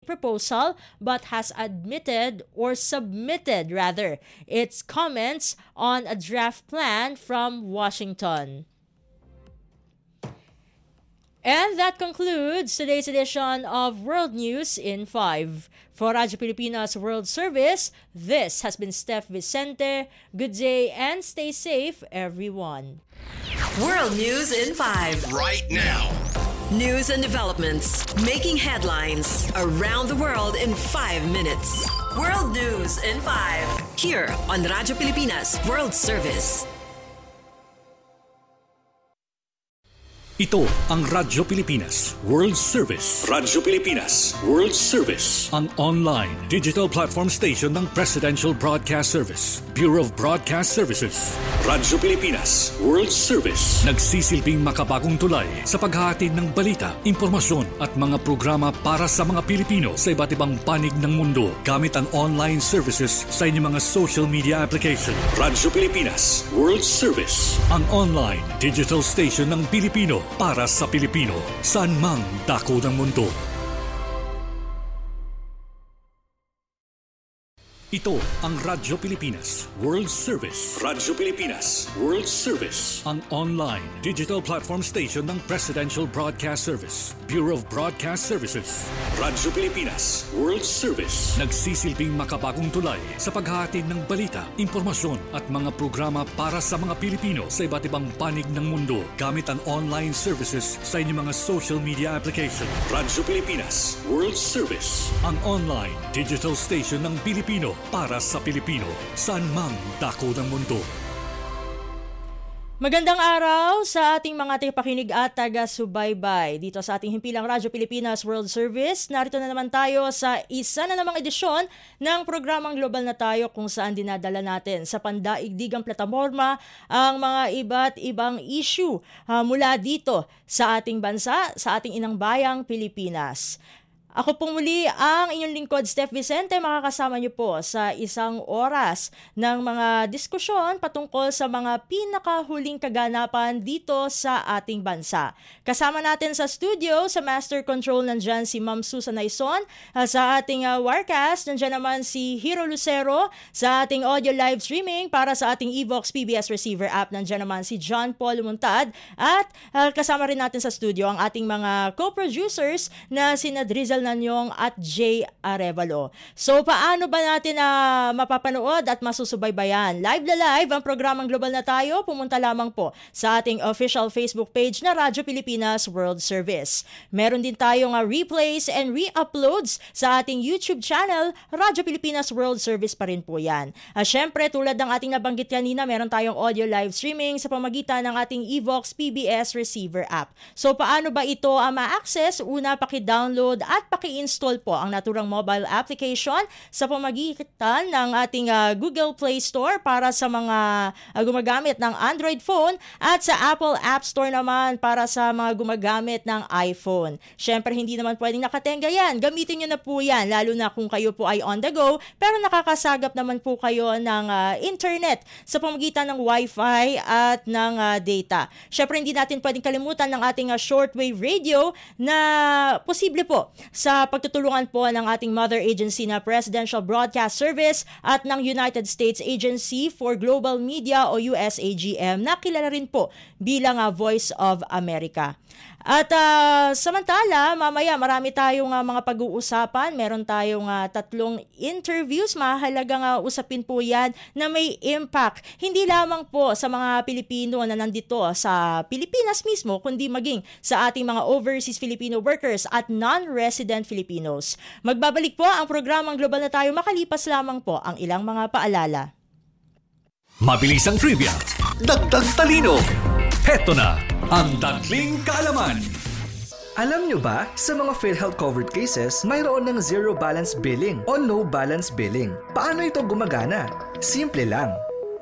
proposal but has submitted its comments on a draft plan from Washington. And that concludes today's edition of World News in 5. For Radyo Pilipinas World Service, this has been Steph Vicente. Good day and stay safe, everyone. World News in 5. Right now. News and developments making headlines around the world in 5 minutes. World News in 5. Here on Radyo Pilipinas World Service. Ito ang Radyo Pilipinas World Service. Radyo Pilipinas World Service. Ang online digital platform station ng Presidential Broadcast Service, Bureau of Broadcast Services. Radyo Pilipinas World Service. Nagsisilbing makabagong tulay sa paghahatid ng balita, impormasyon at mga programa para sa mga Pilipino sa iba't ibang panig ng mundo gamit ang online services sa inyong mga social media application. Radyo Pilipinas World Service. Ang online digital station ng Pilipino para sa Pilipino, saan mang dako ng mundo. Ito ang Radyo Pilipinas World Service. Radyo Pilipinas World Service. Ang online digital platform station ng Presidential Broadcast Service, Bureau of Broadcast Services. Radyo Pilipinas World Service. Nagsisilbing makabagong tulay sa paghahatid ng balita, impormasyon at mga programa para sa mga Pilipino sa iba't ibang panig ng mundo gamit ang online services sa inyong mga social media application. Radyo Pilipinas World Service. Ang online digital station ng Pilipino para sa Pilipino, saan mang dako ng mundo. Magandang araw sa ating mga tagapakinig at taga-subaybay. Dito sa ating himpilang Radyo Pilipinas World Service, narito na naman tayo sa isa na namang edisyon ng programang Global na Tayo kung saan dinadala natin sa pandaigdigang plataforma ang mga iba't ibang issue mula dito sa ating bansa, sa ating inang bayang Pilipinas. Ako pong muli ang inyong lingkod, Steph Vicente. Makakasama niyo po sa isang oras ng mga diskusyon patungkol sa mga pinakahuling kaganapan dito sa ating bansa. Kasama natin sa studio, sa Master Control, nandyan si Ma'am Susan Aison. Sa ating Warcast, nandyan naman si Hiro Lucero. Sa ating audio live streaming para sa ating Evox PBS receiver app, nandyan naman si John Paul Muntad. At kasama rin natin sa studio ang ating mga co-producers na sina Drizzle Nanyong at Jay Arevalo. So paano ba natin mapapanood at masusubaybayan? Live na live ang programang Global na Tayo. Pumunta lamang po sa ating official Facebook page na Radyo Pilipinas World Service. Meron din tayong replays and re-uploads sa ating YouTube channel, Radyo Pilipinas World Service pa rin po yan. Siyempre, tulad ng ating nabanggit kanina, meron tayong audio live streaming sa pamagitan ng ating Evox PBS receiver app. So paano ba ito ma-access? Una, paki-download at paki-install po ang naturang mobile application sa pamagitan ng ating Google Play Store para sa mga gumagamit ng Android phone at sa Apple App Store naman para sa mga gumagamit ng iPhone. Siyempre, hindi naman pwedeng nakatenga yan. Gamitin nyo na po yan, lalo na kung kayo po ay on the go, pero nakakasagap naman po kayo ng internet sa pamagitan ng Wi-Fi at ng data. Siyempre, hindi natin pwedeng kalimutan ng ating shortwave radio na posible po sa pagtutulungan po ng ating mother agency na Presidential Broadcast Service at ng United States Agency for Global Media o USAGM na kilala rin po bilang Voice of America. At samantala, mamaya marami tayong mga pag-uusapan. Meron tayong 3 interviews. Mahalagang usapin po yan na may impact. Hindi lamang po sa mga Pilipino na nandito sa Pilipinas mismo, kundi maging sa ating mga overseas Filipino workers at non-resident Filipinos. Magbabalik po ang programang Global na Tayo makalipas lamang po ang ilang mga paalala. Mabilisang trivia, dagdag talino. Heto na ang Dagling Kaalaman. Alam nyo ba, sa mga PhilHealth covered cases, mayroon ng zero balance billing o no balance billing. Paano ito gumagana? Simple lang.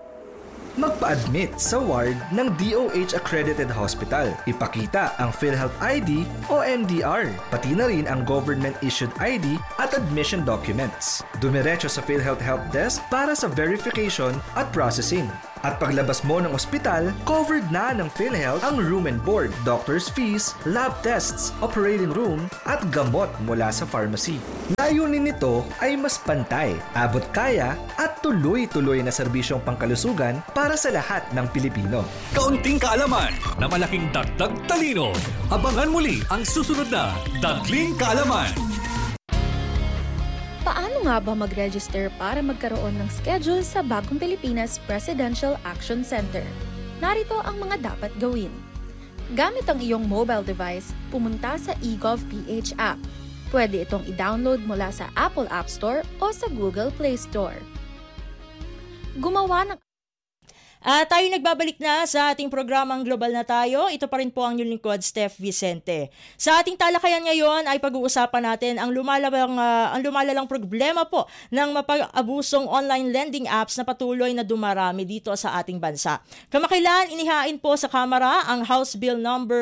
Magpa-admit sa ward ng DOH-accredited hospital. Ipakita ang PhilHealth ID o MDR, pati na rin ang government-issued ID at admission documents. Dumiretso sa PhilHealth Help Desk para sa verification at processing. At paglabas mo ng ospital, covered na ng PhilHealth ang room and board, doctor's fees, lab tests, operating room, at gamot mula sa pharmacy. Layunin nito ay mas pantay, abot kaya, at tuloy-tuloy na serbisyong pangkalusugan para sa lahat ng Pilipino. Kaunting kaalaman na malaking dagdag talino. Abangan muli ang susunod na Dagling Kaalaman. Paano nga ba mag-register para magkaroon ng schedule sa Bagong Pilipinas Presidential Action Center? Narito ang mga dapat gawin. Gamit ang iyong mobile device, pumunta sa eGovPH app. Pwede itong i-download mula sa Apple App Store o sa Google Play Store. Gumawa ng Tayo nagbabalik na sa ating programang Global na Tayo. Ito pa rin po ang inyong lingkod, Steph Vicente. Sa ating talakayan ngayon ay pag-uusapan natin ang lumalalang problema po ng mapag-abusong online lending apps na patuloy na dumarami dito sa ating bansa. Kamakailan, inihain po sa Kamara ang House Bill number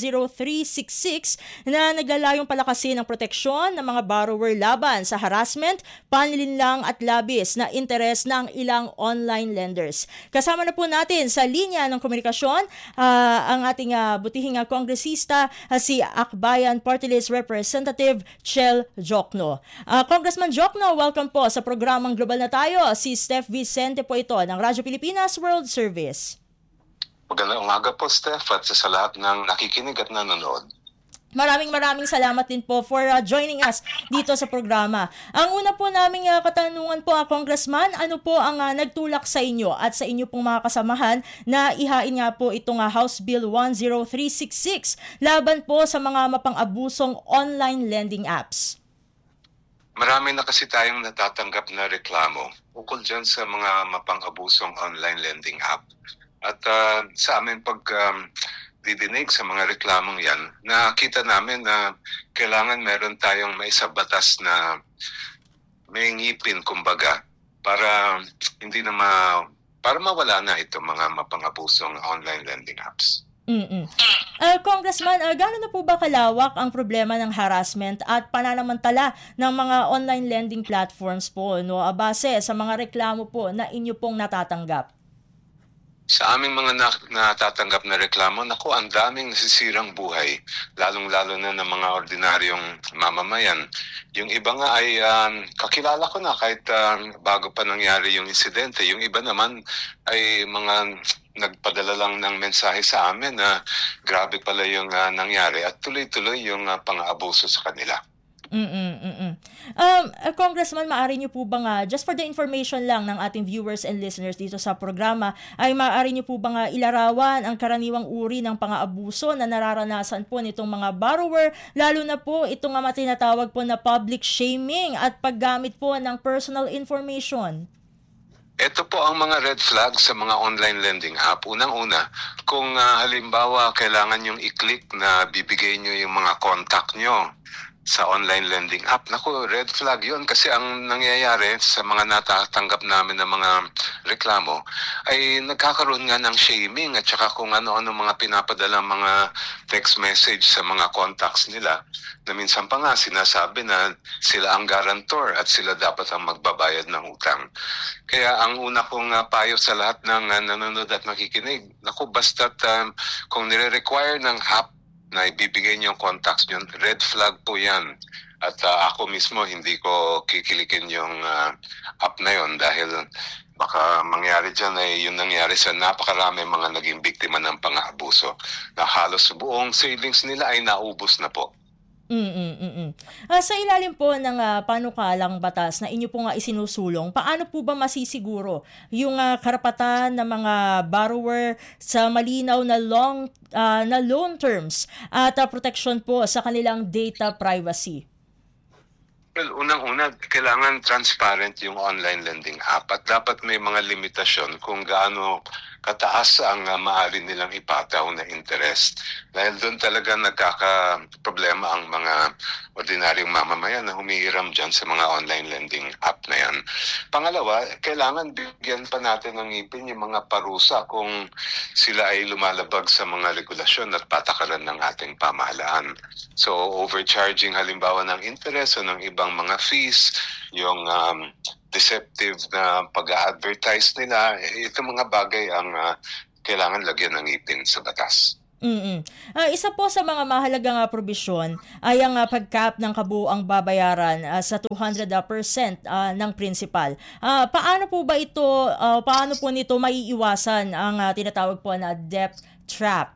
10366 na naglalayong palakasin ang proteksyon ng mga borrower laban sa harassment, panlilinlang at labis na interes ng ilang online lenders. Kasama na po natin sa linya ng komunikasyon ang ating butihing kongresista si Akbayan Party List Representative Chel Jokno. Congressman Jokno, welcome po sa programang Global na Tayo. Si Steph Vicente po ito ng Radyo Pilipinas World Service. Magandang umaga po, Steph, at sa lahat ng nakikinig at nanonood. Maraming salamat din po for joining us dito sa programa. Ang una po naming katanungan po, Congressman, ano po ang nagtulak sa inyo at sa inyo pong mga kasamahan na ihain nga po itong House Bill 10366 laban po sa mga mapang-abusong online lending apps? Marami na kasi tayong natatanggap na reklamo ukol dyan sa mga mapang-abusong online lending app. At sa amin didinig sa mga reklamong yan, nakita namin na kailangan meron tayong maisabatas na may ngipin, kumbaga, para hindi na para mawala na itong mga mapang-abusong online lending apps. Congressman, gano'n na po ba kalawak ang problema ng harassment at pananamantala ng mga online lending platforms po, no, base sa mga reklamo po na inyo pong natatanggap? Sa aming mga natatanggap na reklamo, naku, ang daming nasisirang buhay, lalong-lalo na ng mga ordinaryong mamamayan. Yung iba nga ay kakilala ko na kahit bago pa nangyari yung insidente. Yung iba naman ay mga nagpadala lang ng mensahe sa amin na grabe pala yung nangyari at tuloy-tuloy yung pang-aabuso sa kanila. Congressman, maaari niyo po bang, just for the information lang ng ating viewers and listeners dito sa programa, ay maaari niyo po bang ilarawan ang karaniwang uri ng pang-aabuso na nararanasan po nitong mga borrower, lalo na po itong tinatawag po na public shaming at paggamit po ng personal information? Ito po ang mga red flags sa mga online lending app. Unang-una, kung halimbawa kailangan yung i-click na bibigay nyo yung mga contact nyo sa online lending app, naku, red flag yun kasi ang nangyayari sa mga natatanggap namin ng mga reklamo ay nagkakaroon nga ng shaming at saka kung ano-ano mga pinapadala mga text message sa mga contacts nila na minsan pa nga sinasabi na sila ang guarantor at sila dapat ang magbabayad ng utang. Kaya ang una kong payo sa lahat ng nanonood at makikinig, naku, basta't kung nire-require ng app na ibibigay niyo yung contacts niyo, red flag po yan. At ako mismo hindi ko kikilikin yung app na yon dahil baka mangyari dyan ay yung nangyari sa napakarami mga naging biktima ng pang-aabuso na halos buong savings nila ay naubos na po. Sa ilalim po ng panukalang batas na inyo po nga isinusulong, paano po ba masisiguro yung karapatan ng mga borrower sa malinaw na loan terms at protection po sa kanilang data privacy? Well, unang-una, kailangan transparent yung online lending app at dapat may mga limitasyon kung gaano kataas ang maaari nilang ipataw na interest. Dahil doon talaga nagkaka-problema ang mga ordinaryong mamamayan na humihiram dyan sa mga online lending app na yan. Pangalawa, kailangan bigyan pa natin ng ngipin yung mga parusa kung sila ay lumalabag sa mga regulasyon at patakaran ng ating pamahalaan. So, overcharging halimbawa ng interest o ng ibang mga fees, yung deceptive na pag-advertise nila. Itong mga bagay ang kailangan lagyan ng ngipin sa batas. Isa po sa mga mahalagang probisyon ay ang pag-cap ng kabuuang babayaran sa 200% ng principal. Paano po ba ito, paano po nito maiiwasan ang tinatawag po na debt trap?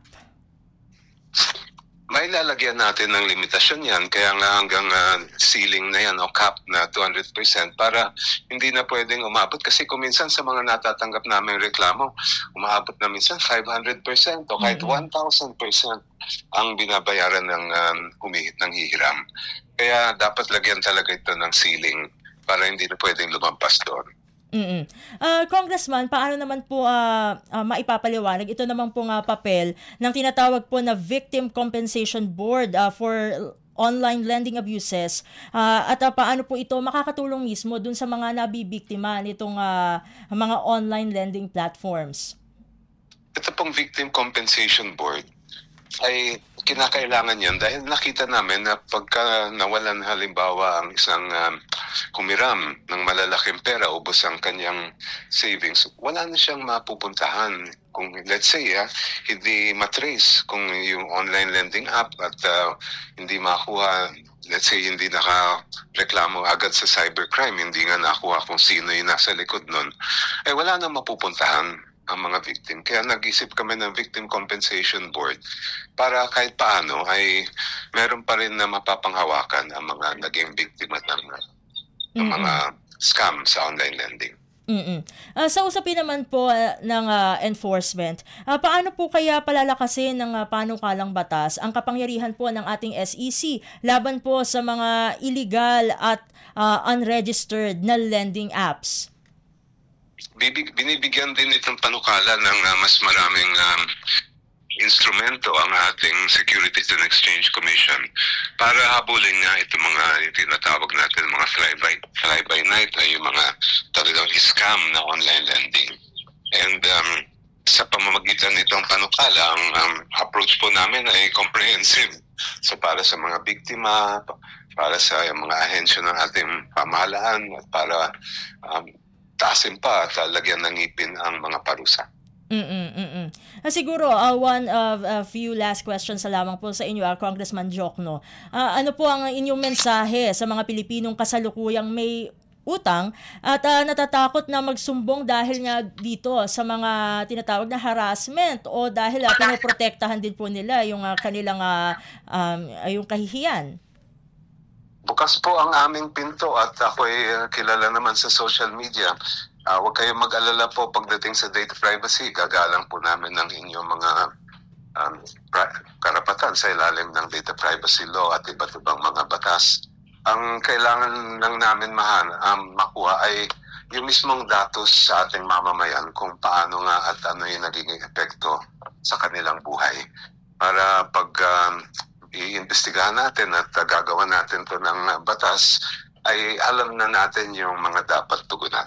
May lalagyan natin ng limitasyon yan, kaya nga hanggang ceiling na yan o cap na 200% para hindi na pwedeng umabot. Kasi kung minsan sa mga natatanggap namin reklamo, umabot na minsan 500% o kahit 1,000% ang binabayaran ng humihit ng hihiram. Kaya dapat lagyan talaga ito ng ceiling para hindi na pwedeng lumampas doon. Congressman, paano naman po maipapaliwanag ito naman pong papel ng tinatawag po na Victim Compensation Board for online lending abuses at paano po ito makakatulong mismo dun sa mga nabibiktima nitong mga online lending platforms? Ito pong Victim Compensation Board ay kinakailangan yan dahil nakita namin na pagka nawalan halimbawa ang isang humiram ng malalaking pera, ubos ang kanyang savings, wala na siyang mapupuntahan. Kung let's say hindi matrace kung yung online lending app at hindi makuha, let's say hindi nakareklamo agad sa cybercrime, hindi nga nakuha kung sino yung nasa likod nun, ay wala na mapupuntahan ang mga victim. Kaya nag-isip kami ng Victim Compensation Board para kahit paano ay meron pa rin na mapapanghawakan ang mga naging biktima ng mga scam sa online lending. Sa usapin naman po ng enforcement, paano po kaya palalakasin ng panukalang batas ang kapangyarihan po ng ating SEC laban po sa mga illegal at unregistered na lending apps? Binibigyan din itong panukala ng mas maraming instrumento ang ating Securities and Exchange Commission para habulin nga itong mga tinatawag natin mga fly-by-night na yung mga talagang scam na online lending. And sa pamamagitan nitong panukala, ang approach po namin ay comprehensive. So para sa mga biktima, para sa mga ahensya ng ating pamahalaan, at para taasin pa at lagyan ng ngipin ang mga parusa. Siguro, one of a few last questions sa lamang po sa inyo, Congressman Diokno. Ano po ang inyong mensahe sa mga Pilipinong kasalukuyang may utang at natatakot na magsumbong dahil nga dito sa mga tinatawag na harassment o dahil pinoprotektahan din po nila yung kanilang yung kahihiyan? Bukas po ang aming pinto at ako'y kilala naman sa social media. Huwag kayong mag-alala po pagdating sa data privacy. Gagalang po namin ng inyong mga karapatan sa ilalim ng data privacy law at iba't ibang mga batas. Ang kailangan lang namin makuha ay yung mismong datos sa ating mamamayan kung paano nga at ano yung naging epekto sa kanilang buhay. Para pag iimbestigahan natin at gagawa natin to ng batas, ay alam na natin yung mga dapat tugunan.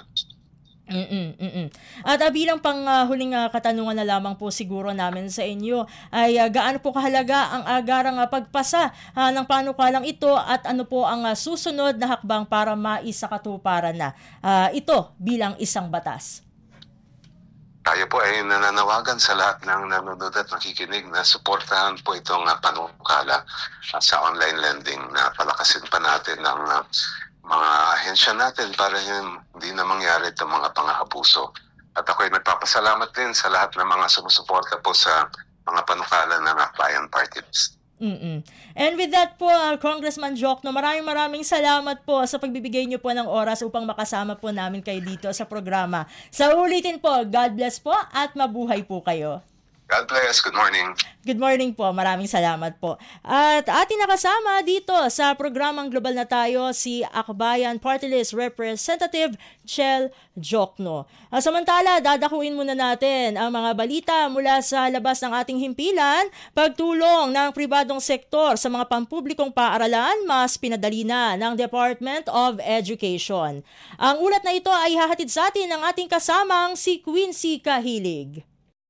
At bilang huling katanungan na lamang po siguro namin sa inyo ay gaano po kahalaga ang agarang pagpasa ng panukalang ito at ano po ang susunod na hakbang para maisakatuparan na ito bilang isang batas? Tayo po ay nananawagan sa lahat ng nanonood at nakikinig na suportahan po itong panukala sa online lending na palakasin pa natin ng mga ahensya natin para hindi na mangyari itong mga pang-aabuso. At ako ay nagpapasalamat din sa lahat ng mga sumusuporta po sa mga panukala ng Bayan Party List. And with that po, Congressman Diokno, maraming salamat po sa pagbibigay niyo po ng oras upang makasama po namin kayo dito sa programa. Sa ulitin po, God bless po at mabuhay po kayo. God bless. Good morning. Good morning po. Maraming salamat po. At ating nakasama dito sa programang Global na Tayo si Akbayan Party List Representative Chel Diokno. Samantala, dadakuin muna natin ang mga balita mula sa labas ng ating himpilan. Pagtulong ng pribadong sektor sa mga pampublikong paaralan, mas pinadali na ng Department of Education. Ang ulat na ito ay hahatid sa atin ng ating kasamang si Quincy Kahilig.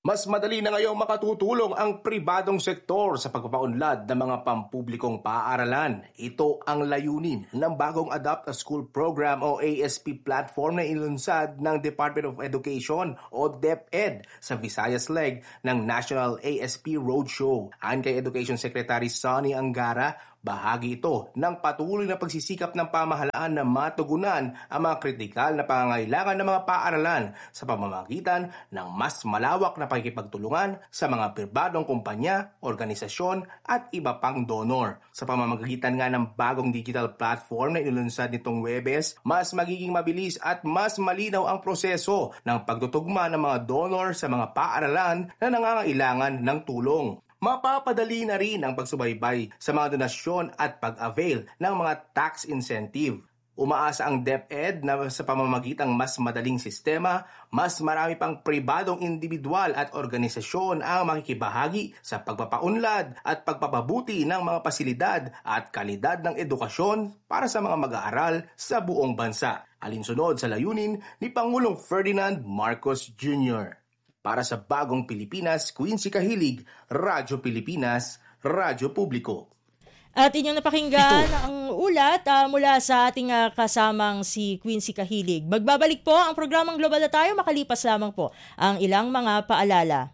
Mas madali na ngayong makatutulong ang pribadong sektor sa pagpapaunlad ng mga pampublikong paaralan. Ito ang layunin ng bagong Adopt a School Program o ASP platform na ilunsad ng Department of Education o DepEd sa Visayas leg ng National ASP Roadshow. Ayon kay Education Secretary Sonny Angara, bahagi ito ng patuloy na pagsisikap ng pamahalaan na matugunan ang mga kritikal na pangangailangan ng mga paaralan sa pamamagitan ng mas malawak na pakikipagtulungan sa mga pribadong kumpanya, organisasyon at iba pang donor. Sa pamamagitan nga ng bagong digital platform na inilunsad nitong Huwebes, mas magiging mabilis at mas malinaw ang proseso ng pagtutugma ng mga donor sa mga paaralan na nangangailangan ng tulong. Mapapadali na rin ang pagsubaybay sa mga donasyon at pag-avail ng mga tax incentive. Umaasa ang DepEd na sa pamamagitang mas madaling sistema, mas marami pang pribadong individual at organisasyon ang makikibahagi sa pagpapaunlad at pagpapabuti ng mga pasilidad at kalidad ng edukasyon para sa mga mag-aaral sa buong bansa. Alinsunod sa layunin ni Pangulong Ferdinand Marcos Jr. Para sa Bagong Pilipinas, Quincy Kahilig, Radyo Pilipinas, Radyo Publiko. At inyong napakinggan ang ulat mula sa ating kasamang si Quincy Kahilig. Magbabalik po ang programang Global na Tayo, makalipas lamang po ang ilang mga paalala.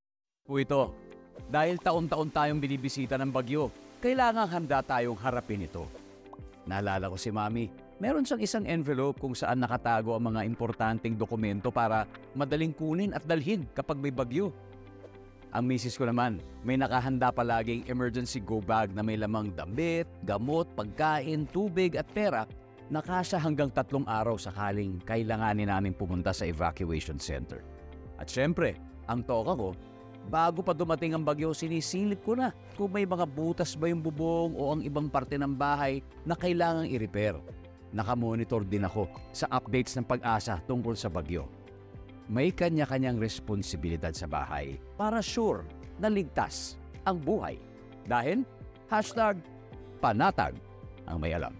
Ito, dahil taon-taon tayong binibisita ng bagyo, kailangan handa tayong harapin ito. Naalala ko si Mami, meron siyang isang envelope kung saan nakatago ang mga importanteng dokumento para madaling kunin at dalhin kapag may bagyo. Ang misis ko naman, may nakahanda palaging emergency go bag na may lamang damit, gamot, pagkain, tubig at pera na kasya hanggang 3 araw sakaling kailanganin namin pumunta sa evacuation center. At syempre, ang toka ko, bago pa dumating ang bagyo, sinisilip ko na kung may mga butas ba yung bubong o ang ibang parte ng bahay na kailangang i-repair. Nakamonitor din ako sa updates ng Pag-asa tungkol sa bagyo. May kanya-kanyang responsibilidad sa bahay para sure na ligtas ang buhay. Dahil #panatag ang may alam.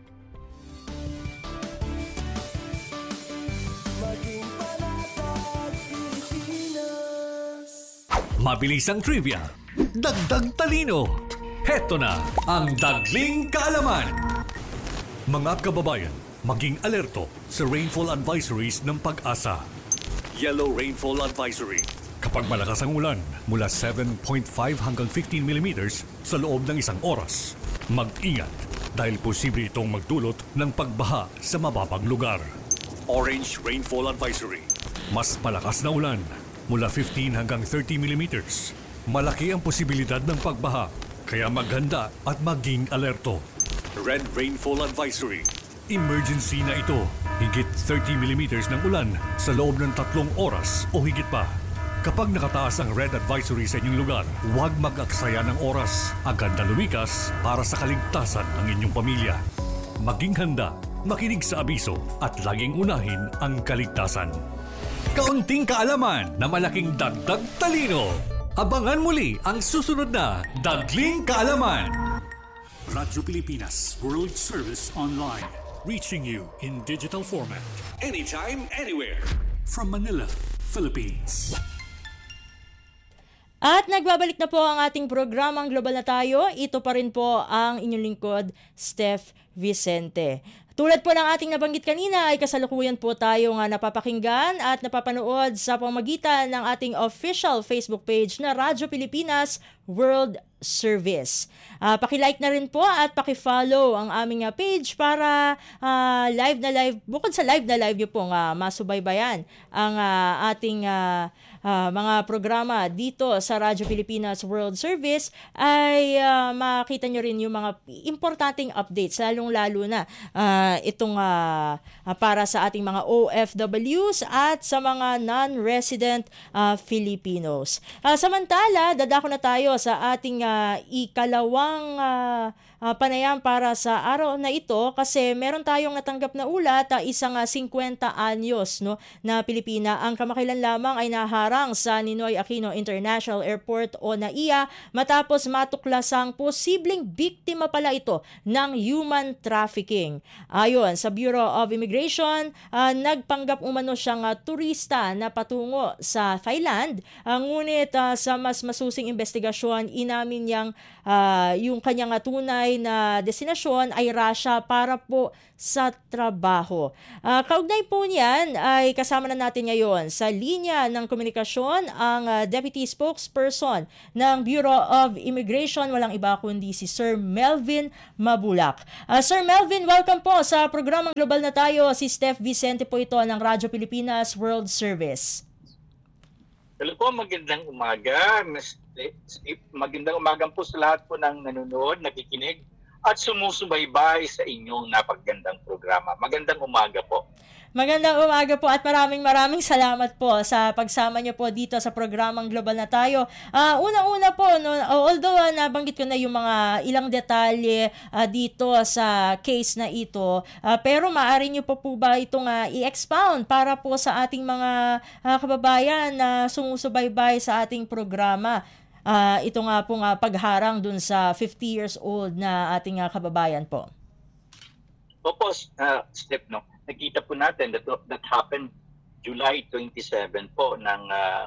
Mabilis ang trivia, dagdag talino. Heto na ang Dagling Kaalaman. Mga kababayan, maging alerto sa rainfall advisories ng Pag-asa. Yellow Rainfall Advisory. Kapag malakas ang ulan, mula 7.5 hanggang 15 millimeters sa loob ng 1 oras. Mag-ingat dahil posible itong magdulot ng pagbaha sa mababang lugar. Orange Rainfall Advisory. Mas malakas na ulan, mula 15 hanggang 30 millimeters. Malaki ang posibilidad ng pagbaha, kaya maghanda at maging alerto. Red Rainfall Advisory. Emergency na ito. Higit 30 millimeters ng ulan sa loob ng 3 oras o higit pa. Kapag nakataas ang red advisory sa inyong lugar, huwag mag-aksaya ng oras. Agad na lumikas para sa kaligtasan ng inyong pamilya. Maging handa, makinig sa abiso at laging unahin ang kaligtasan. Kaunting kaalaman na malaking dagdag talino. Abangan muli ang susunod na Dagling Kaalaman. Radyo Pilipinas World Service Online. Reaching you in digital format. Anytime, anywhere. From Manila, Philippines. At nagbabalik na po ang ating programang Global na Tayo. Ito pa rin po ang inyong lingkod, Steph Vicente. Tulad po ng ating nabanggit kanina ay kasalukuyan po tayo nga napapakinggan at napapanood sa pamamagitan ng ating official Facebook page na Radyo Pilipinas World Service. Paki-like na rin po at paki-follow ang aming page para live na live, bukod sa live na live nyo pong masubaybayan ang ating mga programa dito sa Radyo Pilipinas World Service ay makita nyo rin yung mga importanteng updates, lalong-lalo na itong para sa ating mga OFWs at sa mga non-resident Filipinos. Samantala, dadako na tayo sa ating ikalawang panayam para sa araw na ito kasi meron tayong natanggap na ulat, isang 50 anyos no, na Pilipina ang kamakailan lamang ay naharang sa Ninoy Aquino International Airport o NAIA matapos matuklasang posibleng biktima pala ito ng human trafficking. Ayon sa Bureau of Immigration, nagpanggap umano siyang turista na patungo sa Thailand, ngunit sa mas masusing investigasyon, inamin niyang yung kanyang tunay na destinasyon ay Russia para po sa trabaho. Kaugnay po niyan ay kasama na natin ngayon sa linya ng komunikasyon ang Deputy Spokesperson ng Bureau of Immigration, walang iba kundi si Sir Melvin Mabulak. Sir Melvin, welcome po sa programang Global na Tayo. Si Steph Vicente po ito ng Radyo Pilipinas World Service. Hello po, magandang umaga. Magandang umaga po sa lahat po ng nanonood, nakikinig at sumusubaybay sa inyong napagandang programa. Magandang umaga po. Magandang umaga po at maraming salamat po sa pagsama niyo po dito sa programang Global na Tayo. Una-una po, no, although nabanggit ko na yung mga ilang detalye dito sa case na ito, pero maaari niyo po ba itong i-expound para po sa ating mga kababayan na sumusubaybay sa ating programa? Ito nga pong pagharang dun sa 50 years old na ating kababayan po. Opo, Steph, no? Nakita po natin that happened July 27 po ng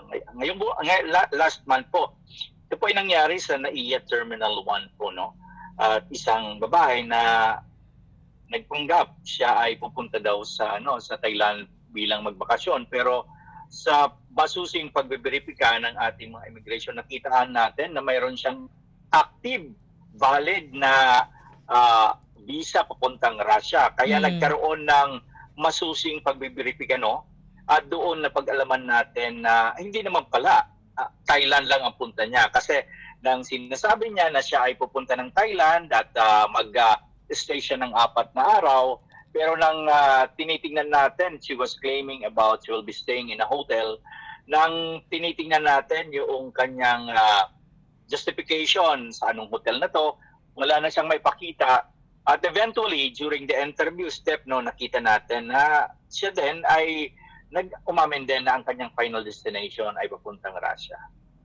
last month po. Ito po ay nangyari sa NAIA Terminal 1 po, no? At isang babae na nagpanggap siya ay pupunta daw sa sa Thailand bilang magbakasyon, pero sa basusing pagbeberipika ng ating mga immigration, nakitaan natin na mayroon siyang active, valid na visa papuntang Russia. Kaya nagkaroon ng masusing pagbeberipika, no? At doon na pag-alaman natin na hindi naman pala Thailand lang ang punta niya. Kasi nang sinasabi niya na siya ay pupunta ng Thailand at mag-stay siya ng 4 na araw, pero nang tinitingnan natin, she was claiming about she will be staying in a hotel. Nang tinitingnan natin yung kanyang justification sa anong hotel na to, wala na siyang maipakita. At eventually, during the interview step, no, nakita natin na siya din ay umamin din na ang kanyang final destination ay papuntang Russia.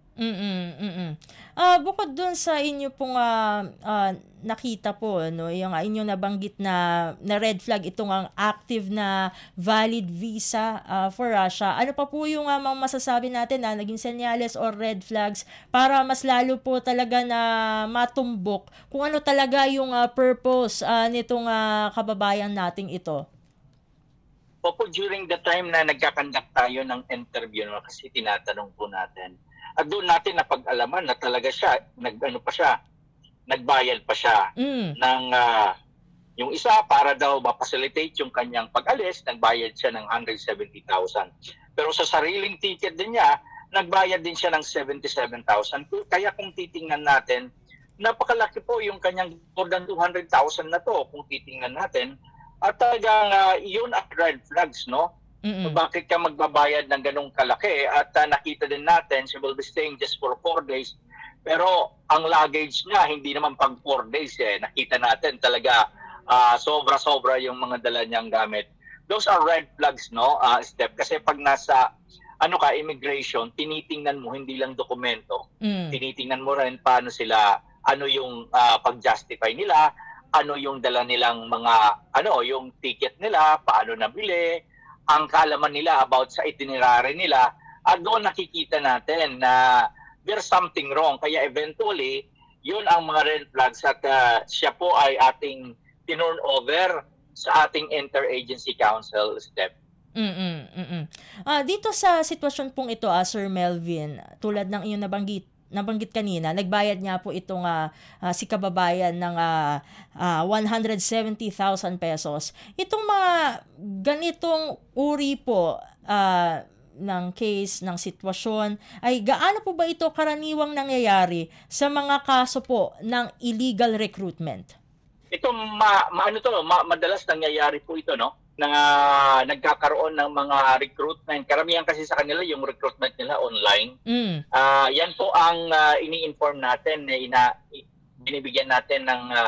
Bukod dun sa inyo pong nakita po, no, yung inyong nabanggit na red flag, itong ang active na valid visa for Russia, ano pa po yung mga masasabi natin na naging senyales or red flags para mas lalo po talaga na matumbok kung ano talaga yung purpose nitong kababayan nating ito? Opo, during the time na nagkakandak tayo ng interview, no, kasi tinatanong po natin, at doon natin napag-alaman na talaga siya, nagbayad pa siya ng yung isa para daw ma-facilitate yung kanyang pag-alis, nagbayad siya ng 170,000. Pero sa sariling ticket din niya, nagbayad din siya ng 77,000. Kaya kung titingnan natin, napakalaki po yung kanyang more than 200,000 na to kung titingnan natin. At talagang yun ang red flags, no? So bakit ka magbabayad ng ganong kalaki? At nakita din natin, she will be staying just for 4 days. Pero ang luggage niya, hindi naman pang 4 days. Nakita natin talaga sobra-sobra yung mga dala niyang gamit. Those are red flags, no, Steph? Kasi pag nasa immigration, tinitingnan mo hindi lang dokumento. Tinitingnan mo rin paano sila, ano yung pag-justify nila, ano yung dala nilang mga, yung ticket nila, paano nabili, ang kaalaman nila about sa itinerary nila, at doon nakikita natin na there's something wrong. Kaya eventually, yun ang mga red flags at siya po ay ating tinurn over sa ating interagency council step. Dito sa sitwasyon pong ito, Sir Melvin, tulad ng iyong nabanggit kanina, nagbayad nga po itong si kababayan ng 170,000 pesos. Itong mga ganitong uri po ng case, ng sitwasyon, ay gaano po ba ito karaniwang nangyayari sa mga kaso po ng illegal recruitment? Ito, madalas nangyayari po ito, no? Na nagkakaroon ng mga recruitment. Karamihan kasi sa kanila yung recruitment nila online. Yan po ang ini-inform natin, binibigyan natin ng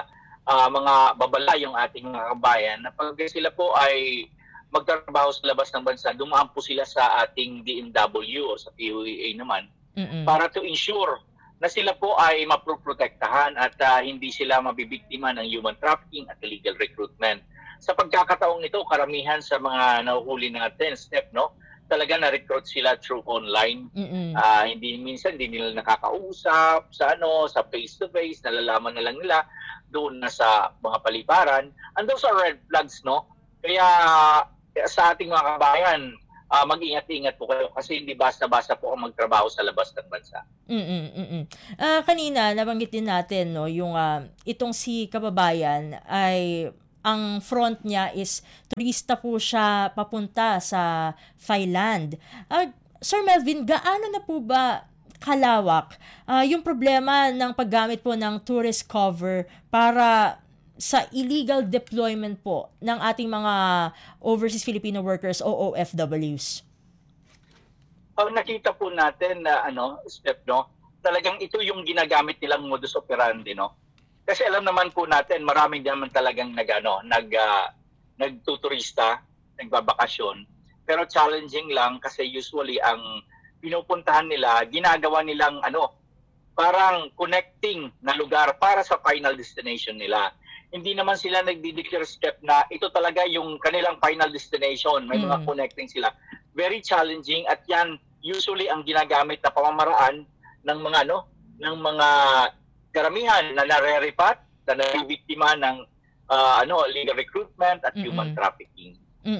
mga babala yung ating mga kabayan na pag sila po ay magtatrabaho sa labas ng bansa, dumaan po sila sa ating DMW o sa POEA naman para to ensure na sila po ay maproprotektahan at hindi sila mabibiktima ng human trafficking at illegal recruitment. Sa pagkakataong ito, karamihan sa mga nahuhuli natin, Steph, no? Talaga na-recruit sila through online. Hindi nila nakakausap sa face-to-face, nalalaman na lang nila doon na sa mga paliparan. And those are red flags, no? Kaya sa ating mga kabayan, mag-ingat-ingat po kayo kasi hindi basta-basta po ang magtrabaho sa labas ng bansa. Kanina, nabanggit din natin, no, yung itong si kababayan ay ang front niya is turista po siya papunta sa Thailand. Sir Melvin, gaano na po ba kalawak yung problema ng paggamit po ng tourist cover para sa illegal deployment po ng ating mga overseas Filipino workers o OFWs? Nakita po natin na Steph, no, talagang ito yung ginagamit nilang modus operandi, no. Kasi alam naman po natin, marami naman talagang nagtuturista, nagbabakasyon. Pero challenging lang kasi usually ang pinupuntahan nila, ginagawa nilang parang connecting na lugar para sa final destination nila. Hindi naman sila nagdi-declare step na ito talaga yung kanilang final destination. May mga connecting sila. Very challenging at yan usually ang ginagamit na pamamaraan ng mga karamihan na nare-repat, na nabibiktima ng illegal recruitment at human trafficking.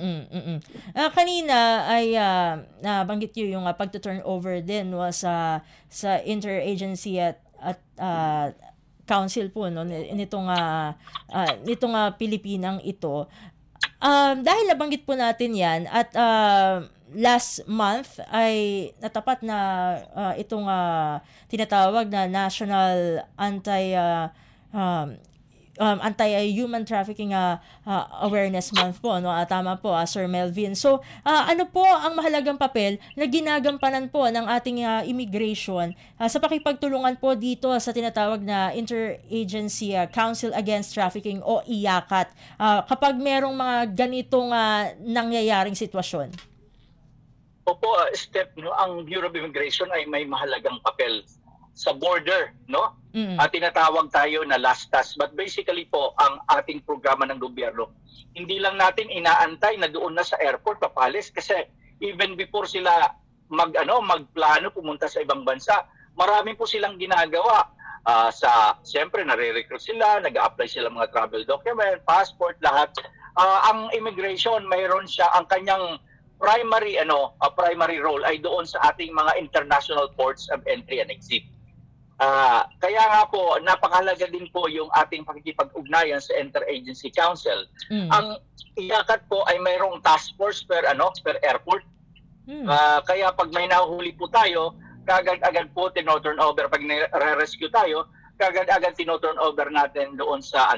Kanina ay nabanggit niyo yung pagto-turnover din sa interagency at council po, no, nitong Pilipinang ito. Dahil nabanggit po natin yan at last month ay natapat na itong tinatawag na National Anti-Human Trafficking Awareness Month po, no? Tama po, Sir Melvin. So, ano po ang mahalagang papel na ginagampanan po ng ating immigration sa pakipagtulungan po dito sa tinatawag na Interagency Council Against Trafficking o IACAT kapag merong mga ganitong nangyayaring sitwasyon? Opo, Steph, no, ang Bureau of Immigration ay may mahalagang papel sa border, no? Tinatawag tayo na LASTAS. But basically po, ang ating programa ng gobyerno, hindi lang natin inaantay na doon na sa airport papalis kasi even before sila magplano pumunta sa ibang bansa, marami po silang ginagawa. Siyempre, nare-recruit sila, nag-a-apply sila mga travel document, passport, lahat. Ang immigration, mayroon siya, ang kanyang primary role ay doon sa ating mga international ports of entry and exit. Kaya nga po, napakahalaga din po yung ating pakikipag-ugnayan sa Interagency Council. Ang IACAT po ay mayroong task force per airport. Kaya pag may nahuhuli po tayo, kagad-agad po tino-turn over. Pag nare-rescue tayo, kagad-agad tino-turn over natin doon sa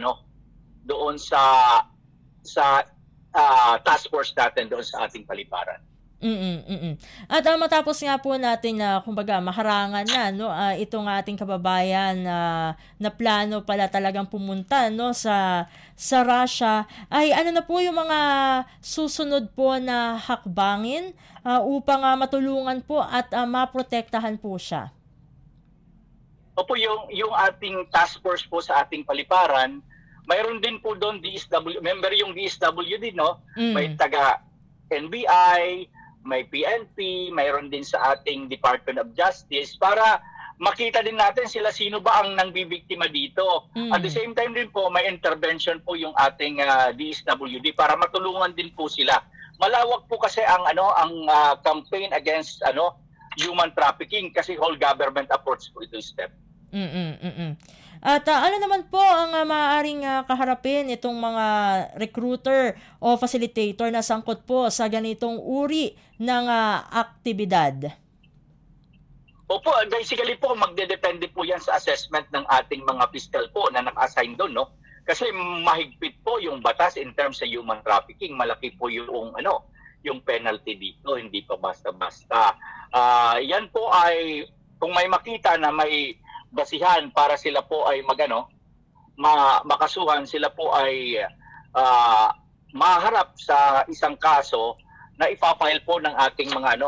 task force natin doon sa ating paliparan. At matapos nga po natin na kumbaga maharangan na, no, itong ating kababayan na plano pala talagang pumunta, no, sa Russia, ay ano na po yung mga susunod po na hakbangin upang matulungan po at maprotektahan po siya? Opo, yung ating task force po sa ating paliparan, mayroon din po doon member yung DSWD, no? May taga NBI, may PNP, mayroon din sa ating Department of Justice para makita din natin sino ba ang nangbibiktima dito. At the same time din po, may intervention po yung ating DSWD para matulungan din po sila. Malawak po kasi ang campaign against human trafficking kasi whole government approach po ito, Step. At ano naman po ang maaaring kaharapin itong mga recruiter o facilitator na sangkot po sa ganitong uri ng aktibidad? Opo, basically po magdedepende po yan sa assessment ng ating mga fiscal po na naka-assign doon, no? Kasi mahigpit po yung batas in terms sa human trafficking. Malaki po yung penalty dito, hindi pa basta-basta. Yan po ay kung may makita na may basihan para sila po ay makasuhan, sila po ay maharap sa isang kaso na ipafile po ng ating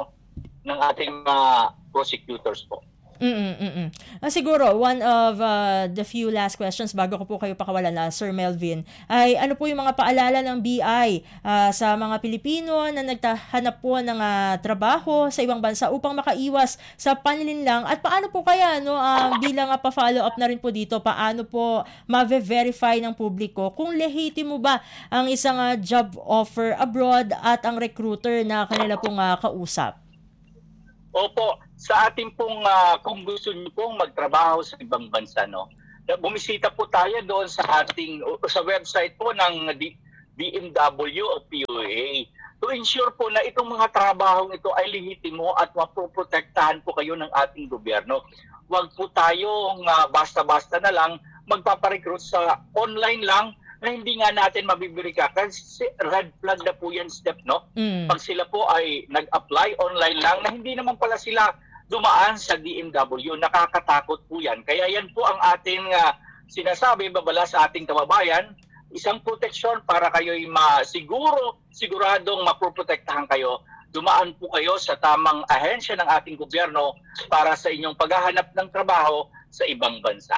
prosecutors po. Siguro, one of the few last questions bago ko po kayo pakawalan na Sir Melvin, ay ano po yung mga paalala ng BI sa mga Pilipino na naghahanap po ng trabaho sa ibang bansa upang makaiwas sa panlilinlang, at paano po kaya bilang pa-follow up na rin po dito, paano po ma-verify ng publiko kung lehitimo ba ang isang job offer abroad at ang recruiter na kanila pong kausap? Opo, sa ating pong, kung gusto niyo pong magtrabaho sa ibang bansa, bumisita po tayo doon sa website po ng DMW o POA to ensure po na itong mga trabahong ito ay lehitimo at mapoprotektahan po kayo ng ating gobyerno. Huwag po tayong basta-basta na lang magpaparecruit sa online lang na hindi nga natin mabibirika. Kasi red flag na po yan, Steph, Pag sila po ay nag-apply online lang na hindi naman pala sila dumaan sa DMW, nakakatakot po yan. Kaya yan po ang ating sinasabi, babala sa ating kababayan, isang proteksyon para kayo'y siguradong mapoprotektahan kayo. Dumaan po kayo sa tamang ahensya ng ating gobyerno para sa inyong paghahanap ng trabaho sa ibang bansa.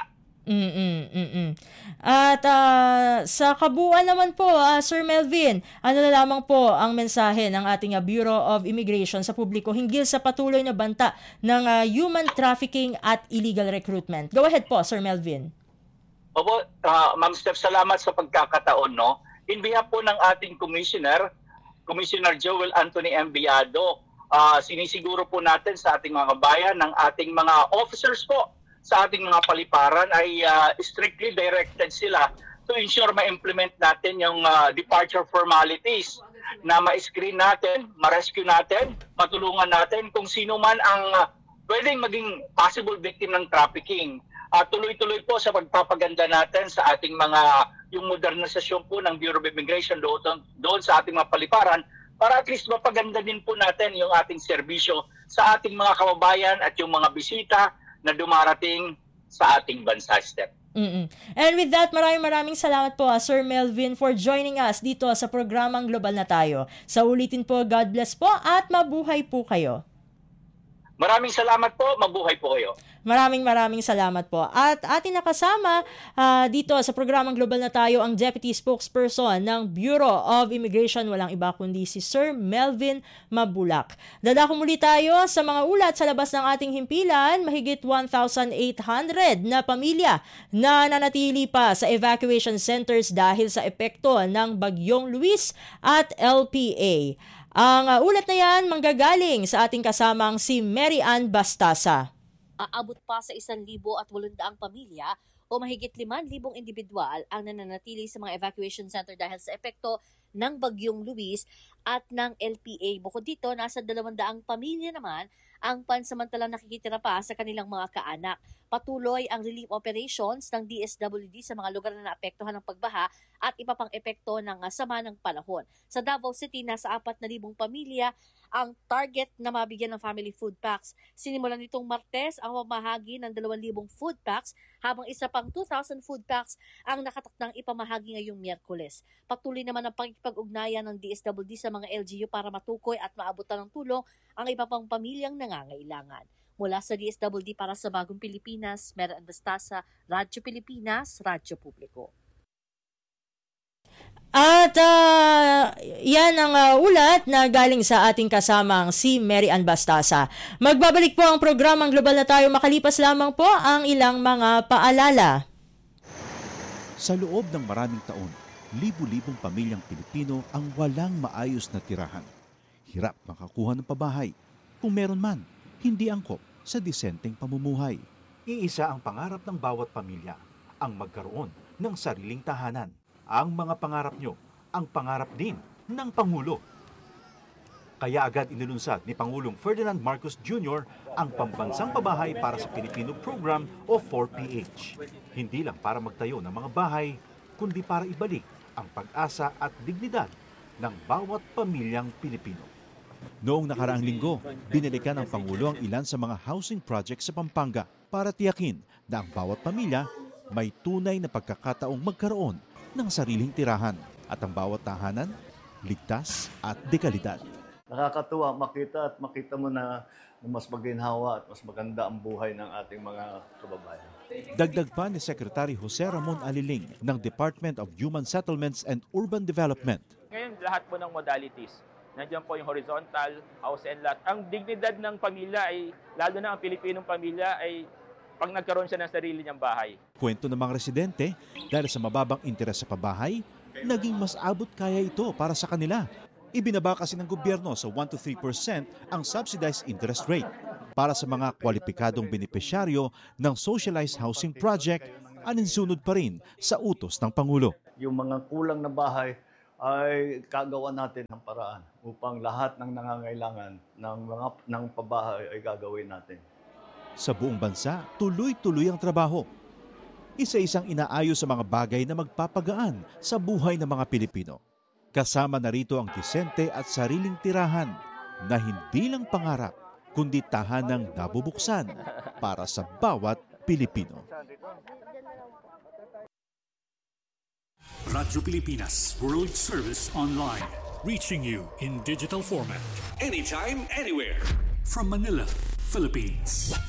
At sa kabuuan naman po, Sir Melvin, ano na lamang po ang mensahe ng ating Bureau of Immigration sa publiko hinggil sa patuloy na banta ng human trafficking at illegal recruitment? Go ahead po, Sir Melvin. Opo, Ma'am Steph, salamat sa pagkakataon. In behalf po ng ating Commissioner Joel Anthony Embiado, sinisiguro po natin sa ating mga bayan ng ating mga officers po sa ating mga paliparan ay strictly directed sila to ensure ma-implement natin yung departure formalities na ma-screen natin, ma-rescue natin, matulungan natin kung sino man ang pwedeng maging possible victim ng trafficking. Tuloy-tuloy po sa pagpapaganda natin sa ating yung modernisasyon po ng Bureau of Immigration doon sa ating mga paliparan para at least mapaganda din po natin yung ating serbisyo sa ating mga kababayan at yung mga bisita na dumarating sa ating bansa, Steph. And with that, maraming salamat po, Sir Melvin, for joining us dito sa programang Global na Tayo. Sa ulitin po, God bless po at mabuhay po kayo. Maraming salamat po, mabuhay po kayo. Maraming salamat po. At atin nakasama dito sa programang Global na Tayo ang Deputy Spokesperson ng Bureau of Immigration, walang iba kundi si Sir Melvin Mabulak. Dadako muli tayo sa mga ulat sa labas ng ating himpilan. Mahigit 1,800 na pamilya na nanatili pa sa evacuation centers dahil sa epekto ng Bagyong Luis at LPA. Ang ulat na yan manggagaling sa ating kasamang si Mary Ann Bastasa. Aabot pa sa 1,800 pamilya o mahigit 5,000 individual ang nananatili sa mga evacuation center dahil sa epekto ng Bagyong Luis at ng LPA. Bukod dito, nasa 200 pamilya naman ang pansamantalang nakikitira pa sa kanilang mga kaanak. Patuloy ang relief operations ng DSWD sa mga lugar na naapektuhan ng pagbaha at iba pang epekto ng sama ng panahon. Sa Davao City, nasa 4,000 pamilya ang target na mabigyan ng family food packs. Sinimulan nitong Martes ang pamahagi ng 2,000 food packs habang isa pang 2,000 food packs ang nakatakdang ipamahagi ngayong Miyerkules. Patuloy naman ang pakikipag-ugnayan ng DSWD sa mga LGU para matukoy at maabutan ng tulong ang iba pang pamilyang nangangailangan. Mula sa DSWD para sa Bagong Pilipinas, Mary Ann Bastasa, Radyo Pilipinas, Radyo Publiko. At yan ang ulat na galing sa ating kasamang si Mary Ann Bastasa. Magbabalik po ang programang Global na Tayo makalipas lamang po ang ilang mga paalala. Sa loob ng maraming taon, libu-libong pamilyang Pilipino ang walang maayos na tirahan. Hirap makakuha ng pabahay. Kung meron man, hindi angkop sa disenteng pamumuhay. Iisa ang pangarap ng bawat pamilya, ang magkaroon ng sariling tahanan. Ang mga pangarap nyo, ang pangarap din ng Pangulo. Kaya agad inilunsad ni Pangulong Ferdinand Marcos Jr. ang Pambansang Pabahay para sa Pilipino Program o 4PH. Hindi lang para magtayo ng mga bahay, kundi para ibalik ang pag-asa at dignidad ng bawat pamilyang Pilipino. Noong nakaraang linggo, binalikan ng Pangulo ang ilan sa mga housing projects sa Pampanga para tiyakin na ang bawat pamilya may tunay na pagkakataong magkaroon ng sariling tirahan at ang bawat tahanan, ligtas at dekalidad. Nakakatuwa makita mo na mas maginhawa at mas maganda ang buhay ng ating mga kababayan. Dagdag pa ni Secretary Jose Ramon Aliling ng Department of Human Settlements and Urban Development. Ngayon, lahat po ng modalities. Nandiyan po yung horizontal, house and lot. Ang dignidad ng pamilya ay, lalo na ang Pilipinong pamilya, ay pag nagkaroon siya ng sarili niyang bahay. Kwento ng mga residente, dahil sa mababang interes sa pabahay, naging mas abot kaya ito para sa kanila. Ibinaba kasi ng gobyerno sa 1 to 3% ang subsidized interest rate. Para sa mga kwalipikadong benepisyaryo ng Socialized Housing Project, aninsunod pa rin sa utos ng Pangulo. Yung mga kulang na bahay ay kagawa natin ng paraan upang lahat ng nangangailangan ng pabahay ay gagawin natin. Sa buong bansa, tuloy-tuloy ang trabaho. Isa-isang inaayos sa mga bagay na magpapagaan sa buhay ng mga Pilipino. Kasama na rito ang disente at sariling tirahan na hindi lang pangarap, kundi tahanang nabubuksan para sa bawat Pilipino. Radyo Pilipinas World Service Online. Reaching you in digital format. Anytime, anywhere. From Manila, Philippines.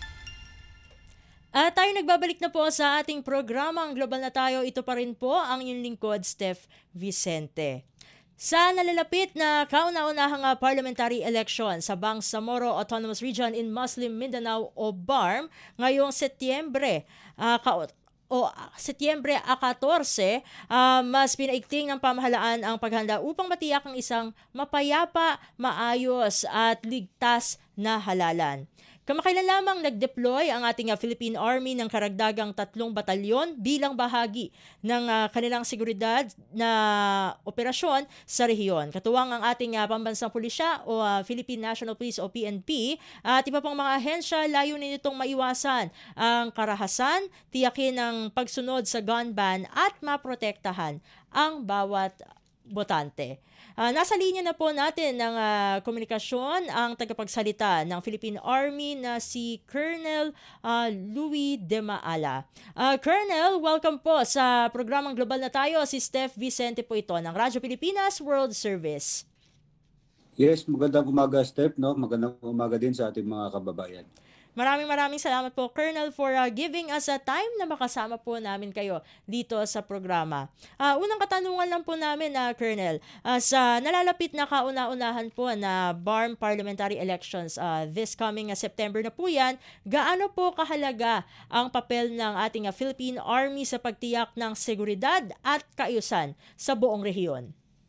At tayo nagbabalik na po sa ating programang Global na Tayo. Ito pa rin po ang inyong lingkod, Steph Vicente. Sa nalalapit na kauna-unahang parliamentary election sa Bangsamoro Autonomous Region in Muslim Mindanao o BARM ngayong Setyembre, Setyembre 14, mas pinaigting ng pamahalaan ang paghanda upang matiyak ang isang mapayapa, maayos at ligtas na halalan. Kamakailan lamang nag-deploy ang ating Philippine Army ng karagdagang 3 batalyon bilang bahagi ng kanilang seguridad na operasyon sa rehiyon. Katuwang ang ating pambansang pulisya o Philippine National Police o PNP at iba pang mga ahensya, layunin nitong maiwasan ang karahasan, tiyakin ang pagsunod sa gun ban at maprotektahan ang bawat botante. Nasa linya na po natin ng komunikasyon ang tagapagsalita ng Philippine Army na si Colonel Louis De Maala. Colonel, welcome po sa programang Global na Tayo. Si Steph Vicente po ito ng Radyo Pilipinas World Service. Yes, magandang umaga, Steph. No? Magandang umaga din sa ating mga kababayan. Maraming salamat po, Colonel, for giving us a time na makasama po namin kayo dito sa programa. Unang katanungan lang po namin, Colonel, sa nalalapit na kauna-unahan po na BARM parliamentary elections this coming September na po yan, gaano po kahalaga ang papel ng ating Philippine Army sa pagtiyak ng seguridad at kaayusan sa buong rehiyon?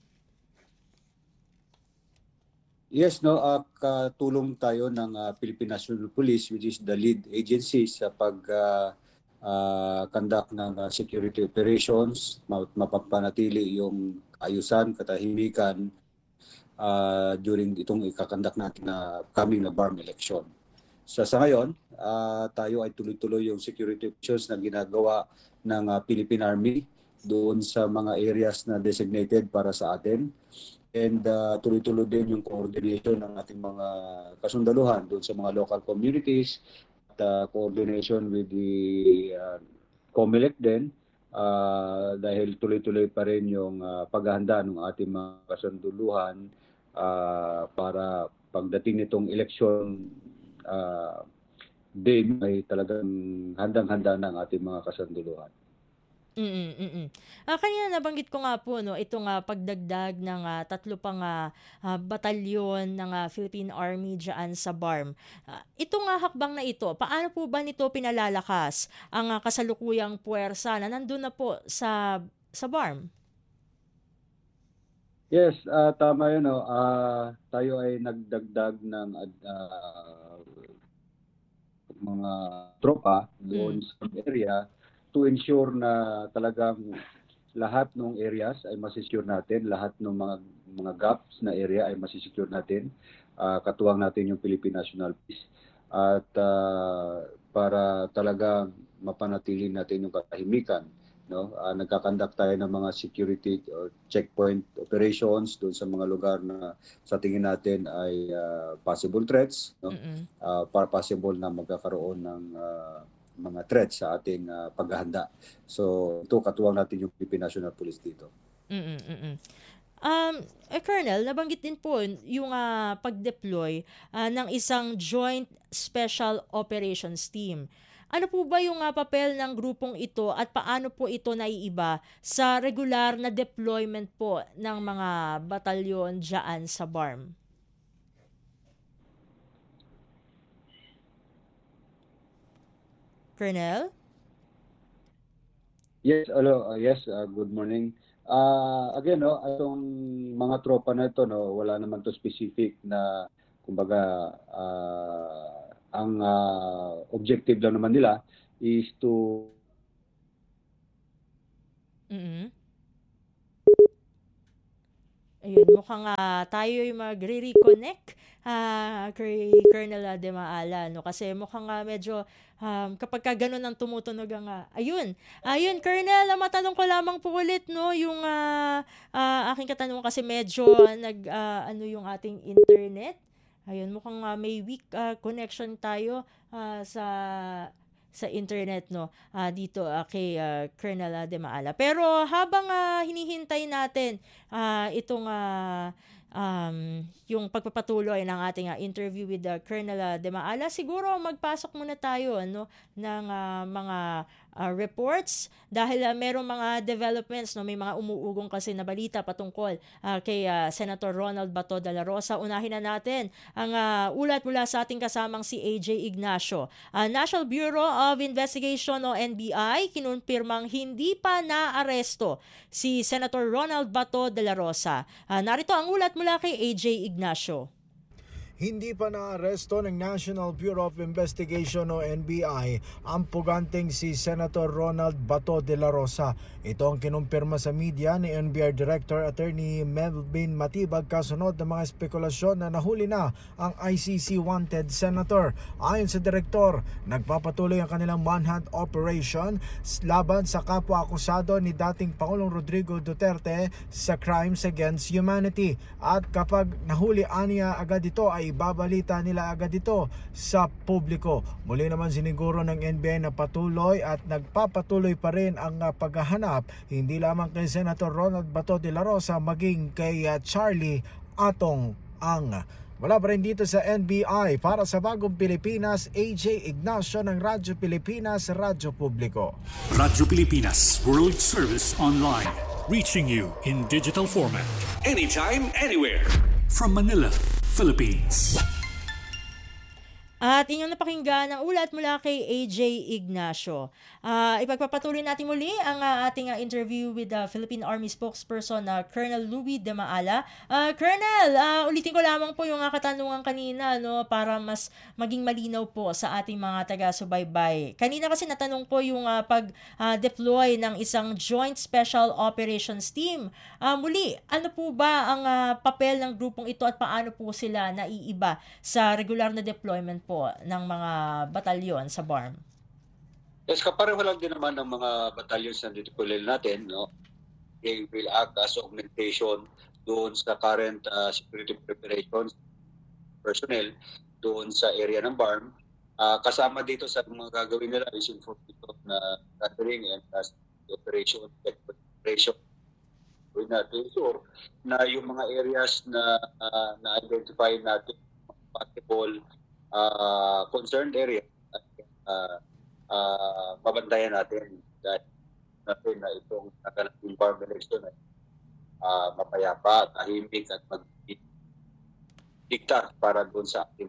Yes, no, katulong tayo ng Philippine National Police, which is the lead agency sa pag-conduct ng security operations, mapapanatili yung ayusan, katahimikan during itong ikakandak natin na coming na BARM election. Sa ngayon, tayo ay tuloy-tuloy yung security operations na ginagawa ng Philippine Army doon sa mga areas na designated para sa atin. And tuloy-tuloy din yung coordination ng ating mga kasundaluhan doon sa mga local communities at coordination with the COMELEC din dahil tuloy-tuloy pa rin yung paghahanda ng ating mga kasundaluhan para pagdating nitong election din ay talagang handang-handa ng ating mga kasundaluhan. Kanina nabanggit ko nga po itong pagdagdag ng 3 pang batalyon ng Philippine Army diyan sa BARM. Itong hakbang na ito, paano po ba nito pinalalakas ang kasalukuyang puwersa na nandun na po sa BARM? Yes, tama yun. Tayo ay nagdagdag ng mga tropa doon sa area to ensure na talagang lahat ng areas ay masisecure natin, lahat ng mga gaps na area ay masisecure natin. Katuwang natin yung Philippine National Police. At para talagang mapanatili natin yung katahimikan. No? Nagkakandak tayo ng mga security checkpoint operations doon sa mga lugar na sa tingin natin ay possible threats. No? Para possible na magkakaroon ng mga threats sa ating paghahanda. So ito katuwang natin yung Philippine National Police dito. Colonel, nabanggit din po yung pag-deploy ng isang Joint Special Operations Team. Ano po ba yung papel ng grupong ito at paano po ito naiiba sa regular na deployment po ng mga batalyon dyan sa BARM? Colonel? Yes, hello. Yes, good morning. Again, itong mga tropa na ito, wala naman to specific na, kumbaga, ang objective lang naman nila is to Ayun, mukhang tayo'y magre-reconnect kay Colonel De Maala, no? Kasi mukhang medyo kapag ka ganun ang tumutunog ang ayun, Colonel, matanong ko lamang po ulit, no, yung aking katanungan kasi medyo yung ating internet. Ayun, mukhang may weak connection tayo sa internet, no, dito kay Colonel De Maala. Pero habang hinihintay natin itong yung pagpapatuloy ng ating interview with Colonel De Maala, siguro magpasok muna tayo ng mga reports dahil merong mga developments, no, may mga umuugong kasi na balita patungkol kay Senator Ronald Bato de la Rosa. Unahin na natin ang ulat mula sa ating kasamang si AJ Ignacio. National Bureau of Investigation o NBI kinumpirmang hindi pa naaresto si Senator Ronald Bato de la Rosa. Narito ang ulat mula kay AJ Ignacio. Hindi pa naaresto ng National Bureau of Investigation o NBI ang puganteng si Senator Ronald Bato de la Rosa. Ito ang kinumpirma sa media ni NBI Director Attorney Melvin Matibag kasunod ng mga spekulasyon na nahuli na ang ICC wanted senator. Ayon sa direktor, nagpapatuloy ang kanilang manhunt operation laban sa kapwa-akusado ni dating Pangulong Rodrigo Duterte sa crimes against humanity. At kapag nahuli aniya agad ito ay ibabalita nila agad ito sa publiko. Muli naman siniguro ng NBI na patuloy at nagpapatuloy pa rin ang paghahanap hindi lamang kay Senator Ronald Bato de la Rosa maging kay Charlie Atong Ang. Wala pa rin dito sa NBI para sa Bagong Pilipinas, AJ Ignacio ng Radyo Pilipinas, Radyo Publiko. Radyo Pilipinas World Service Online, reaching you in digital format, anytime, anywhere. From Manila, Philippines. At inyong napakinggan ang ulat mula kay AJ Ignacio. Ipagpapatuloy natin muli ang ating interview with the Philippine Army spokesperson Colonel Louie De Maala. Colonel, ulitin ko lamang po yung katanungan kanina, no, para mas maging malinaw po sa ating mga taga-subaybay. Kanina kasi natanong ko yung pag-deploy ng isang Joint Special Operations Team. Muli, ano po ba ang papel ng grupong ito at paano po sila naiiba sa regular na deployment po ng mga batalyon sa BARM? Yes, kapareho lang din naman ng mga battalions na dideploy natin, no? They will act as augmentation doon sa current security preparations personnel doon sa area ng BARM. Kasama dito sa mga gagawin nila is information na gathering and operation. We're not sure na yung mga areas na na-identify natin possible concerned area babantayan natin dahil natin na itong naganaping BARM election ay mapayapa, tahimik at magdikta para doon sa ating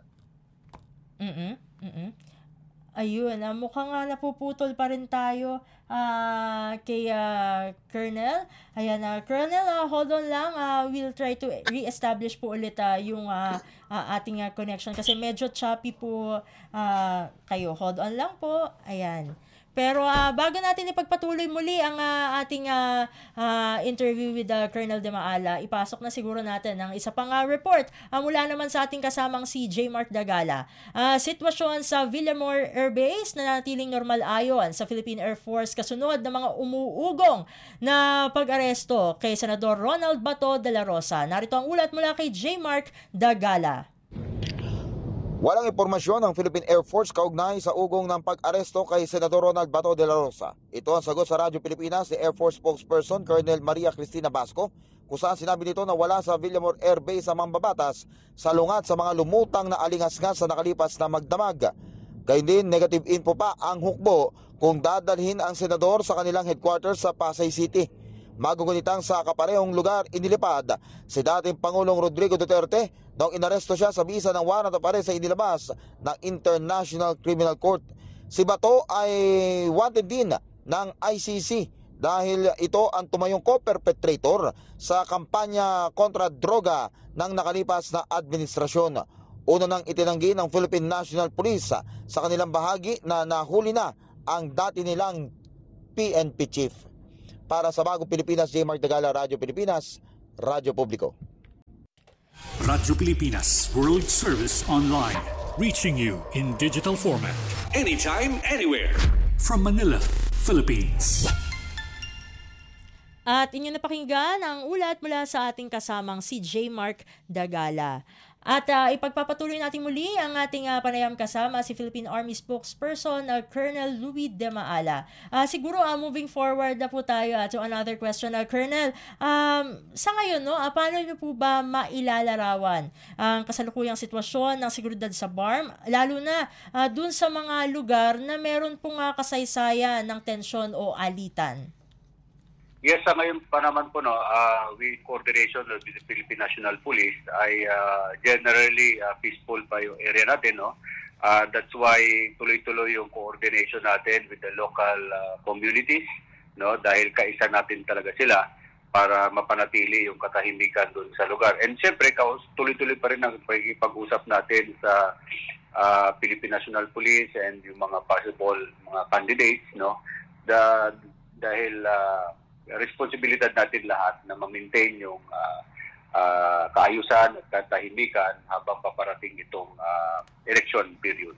Ayun, mukhang napuputol pa rin tayo kay Colonel. Ayan, Colonel, hold on lang. We'll try to re-establish po ulit yung ating connection kasi medyo choppy po kayo. Hold on lang po. Ayan. Pero bago natin ipagpatuloy muli ang ating interview with Colonel De Maala, ipasok na siguro natin ang isa pang report mula naman sa ating kasamang si J. Mark Dagala. Sitwasyon sa Villamor Air Base na natiling normal ayon sa Philippine Air Force kasunod ng mga umuugong na pag-aresto kay Senador Ronald Bato de la Rosa. Narito ang ulat mula kay J. Mark Dagala. Walang impormasyon ng Philippine Air Force kaugnay sa ugong ng pag-aresto kay Senador Ronald Bato de la Rosa. Ito ang sagot sa Radyo Pilipinas ni Air Force spokesperson Colonel Maria Cristina Basco, kung saan sinabi nito na wala sa Villamor Air Base sa Mambabatas salungat sa mga lumutang na alingas-ngas sa nakalipas na magdamag. Gayun din, negative info pa ang hukbo kung dadalhin ang senador sa kanilang headquarters sa Pasay City. Magugunitang sa kaparehong lugar inilipad si dating Pangulong Rodrigo Duterte nang inaresto siya sa bisa ng warrant of arrest sa inilabas ng International Criminal Court. Si Bato ay wanted din ng ICC dahil ito ang tumayong co-perpetrator sa kampanya kontra droga ng nakalipas na administrasyon. Una nang itinanggi ng Philippine National Police sa kanilang bahagi na nahuli na ang dati nilang PNP chief. Para sa Bagong Pilipinas, J. Mark Dagala, Radyo Pilipinas, Radyo Publiko. Radyo Pilipinas World Service Online, reaching you in digital format, anytime, anywhere, from Manila, Philippines. At inyo napakinggan ang ulat mula sa ating kasamang si J. Mark Dagala. At ipagpapatuloy natin muli ang ating panayam kasama si Philippine Army spokesperson Colonel Louis De Maala. Siguro moving forward na po tayo to another question. Colonel, sa ngayon, paano niyo po ba mailalarawan ang kasalukuyang sitwasyon ng seguridad sa BARM, lalo na dun sa mga lugar na meron pong kasaysayan ng tensyon o alitan? Yes, sa ngayon pa naman po, with coordination with the Philippine National Police, ay generally peaceful pa yung area natin. That's why tuloy-tuloy yung coordination natin with the local communities, dahil kaisa natin talaga sila para mapanatili yung katahimikan doon sa lugar. And siyempre, tuloy-tuloy pa rin ang pag-usap natin sa Philippine National Police and yung mga possible mga candidates, dahil responsibilidad natin lahat na ma-maintain yung kaayusan at katahimikan habang paparating itong election period.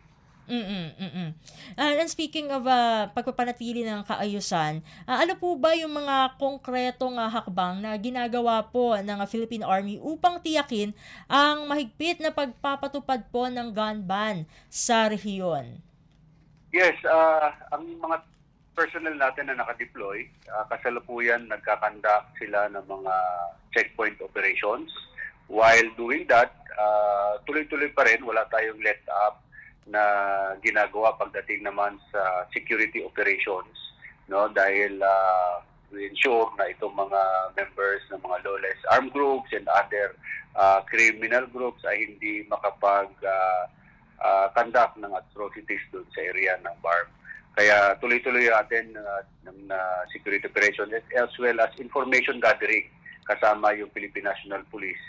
And speaking of pagpapanatili ng kaayusan, ano po ba yung mga konkretong hakbang na ginagawa po ng Philippine Army upang tiyakin ang mahigpit na pagpapatupad po ng gun ban sa rehiyon? Yes, ang mga personnel natin na nakadeploy, kasalukuyan nagkakandak sila ng mga checkpoint operations. While doing that, tuloy-tuloy pa rin, wala tayong let up na ginagawa pagdating naman sa security operations, dahil we ensure na itong mga members ng mga lawless armed groups and other criminal groups ay hindi makapag-conduct ng atrocities doon sa area ng BARM. Kaya tuloy-tuloy natin ng security operations as well as information gathering kasama yung Philippine National Police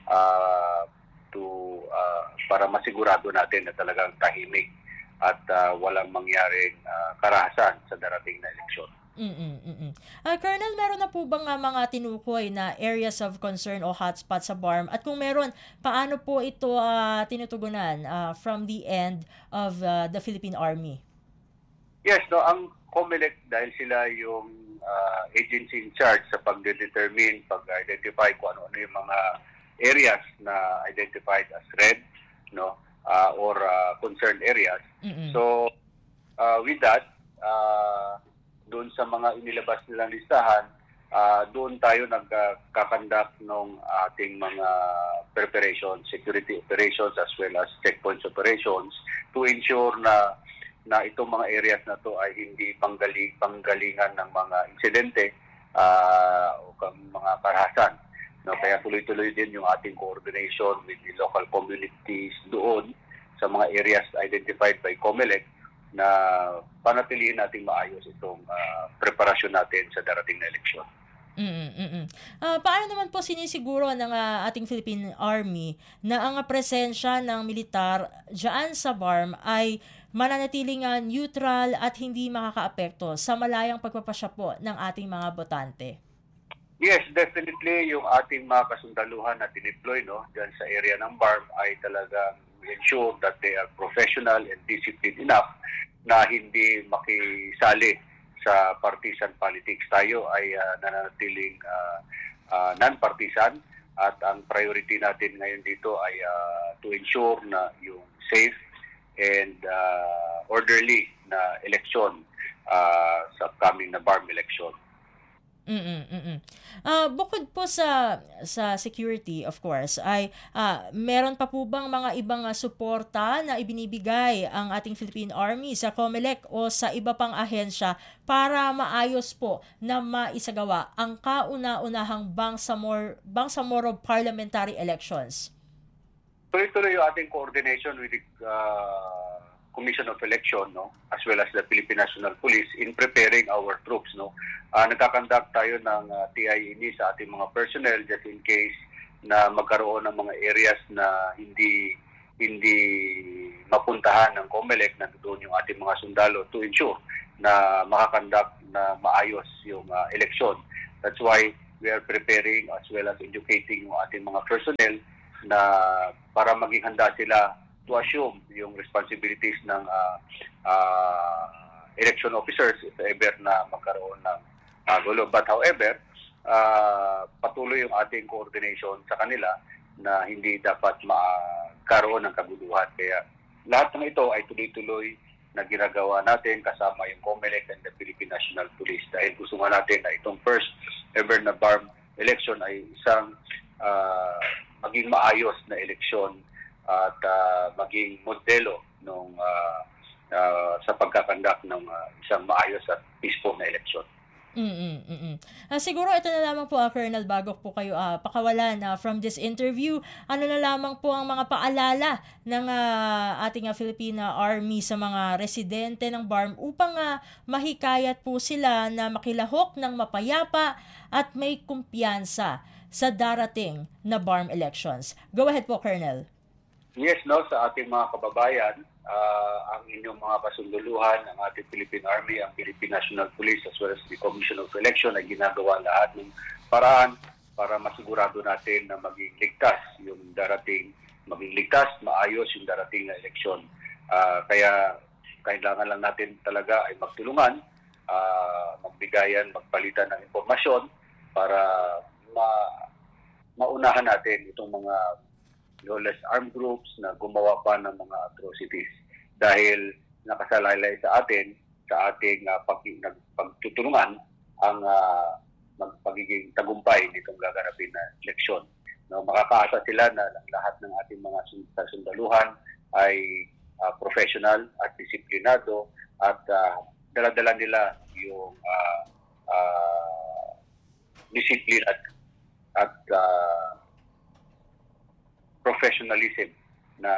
para masigurado natin na talagang tahimik at walang mangyaring karahasan sa darating na eleksyon. Colonel, meron na po bang mga tinukoy na areas of concern o hotspot sa BARM? At kung meron, paano po ito tinutugunan from the end of the Philippine Army? Yes, ang COMELEC dahil sila yung agency in charge sa pag-determine, pag-identify kung ano yung mga areas na identified as red, or concerned areas. So, with that, doon sa mga inilabas nilang listahan, doon tayo nagkakandak ng ating mga preparations, security operations as well as checkpoints operations to ensure na itong mga areas na to ay hindi panggalingan ng mga insidente o mga karahasan. Kaya tuloy-tuloy din yung ating coordination with the local communities doon sa mga areas identified by COMELEC na panatilihin natin maayos itong preparasyon natin sa darating na eleksyon. Paano naman po sinisiguro ng ating Philippine Army na ang presensya ng militar dyan sa BARM ay mananatiling neutral at hindi makakaapekto sa malayang pagpapasya po ng ating mga botante? Yes, definitely yung ating mga kasundaluhan na dineploy dyan sa area ng BARM ay talagang ensure that they are professional and disciplined enough na hindi makisali sa partisan politics. Tayo ay nananatiling non-partisan at ang priority natin ngayon dito ay to ensure na yung safe and orderly na eleksyon sa upcoming na BARM election. Bukod po sa security, of course, ay meron pa po bang mga ibang suporta na ibinibigay ang ating Philippine Army sa COMELEC o sa iba pang ahensya para maayos po na maisagawa ang kauna-unahang Bangsamoro parliamentary elections? Tuloy-tuloy yung ating coordination with the Commission of Election, no, as well as the Philippine National Police in preparing our troops, no. Nagkakandak tayo ng TIE sa ating mga personnel just in case na magkaroon ng mga areas na hindi mapuntahan ng COMELEC, na doon yung ating mga sundalo to ensure na makakandak na maayos yung election. That's why we are preparing as well as educating yung ating mga personnel na para maging handa sila to assume yung responsibilities ng election officers if ever na magkaroon ng gulo. But however, patuloy yung ating coordination sa kanila na hindi dapat magkaroon ng kaguluhan. Kaya lahat ng ito ay tuloy-tuloy na ginagawa natin kasama yung COMELEC and the Philippine National Police dahil gusto nga natin na itong first ever na BARM election ay isang maging maayos na eleksyon at maging modelo nung sa pagkakandak ng isang maayos at peaceful na eleksyon. Siguro ito na lamang po, Colonel, bago po kayo pakawalan from this interview, ano na lamang po ang mga paalala ng ating Philippine Army sa mga residente ng BARM upang mahikayat po sila na makilahok ng mapayapa at may kumpiyansa sa darating na BARM elections. Go ahead po, Colonel. Yes, no, sa ating mga kababayan, ang inyong mga kasunduluhan, ang ating Philippine Army, ang Philippine National Police, as well as the Commission of Election ay ginagawa lahat ng paraan para masigurado natin na maging ligtas yung darating, maging ligtas, maayos yung darating na eleksyon. Kaya kailangan lang natin talaga ay magtulungan, magbigayan, magpalitan ng impormasyon para maunahan natin itong mga lawless armed groups na gumawa pa ng mga atrocities dahil nakasalaylay sa ating pagtutulungan ang pagiging tagumpay nitong gaganapin na eleksyon. No, makakaasa sila na lahat ng ating mga sundaluhan ay professional at disiplinado at dala-dala nila yung disiplina at professionalism na